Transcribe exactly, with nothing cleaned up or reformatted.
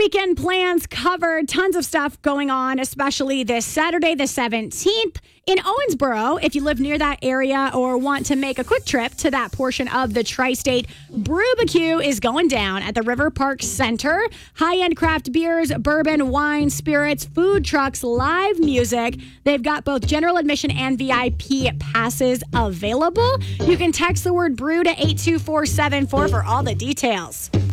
weekend plans covered. Tons of stuff going on, especially this Saturday, the seventeenth. In Owensboro, if you live near that area or want to make a quick trip to that portion of the tri-state, Brewbecue is going down at the River Park Center. High-end craft beers, bourbon, wine, spirits, food trucks, live music. They've got both general admission and V I P passes available. You can text the word brew to eight two four seven four for all the details.